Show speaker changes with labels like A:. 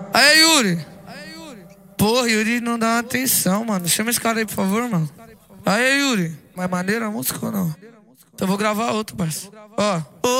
A: Aí, Yuri. Porra, Yuri não dá atenção, mano. Chama esse cara aí, por favor, mano. Aí, Yuri. Mais maneira a música ou não? Então eu vou gravar outro, parceiro. Ó.